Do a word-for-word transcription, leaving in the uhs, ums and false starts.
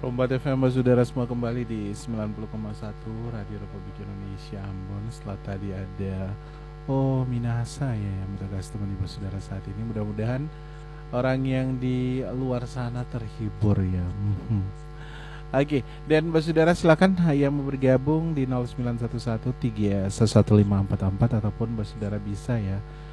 Rombat F M saudara semua kembali di sembilan puluh koma satu Radio Republik Indonesia Ambon. Setelah tadi ada Oh Minasa ya yang bertugas teman ibu saudara saat ini. Mudah-mudahan orang yang di luar sana terhibur ya. Mhm. Oke, dan Mbak Saudara silakan yang mau bergabung di nol sembilan satu satu tiga satu satu lima empat empat ataupun Mbak Saudara bisa ya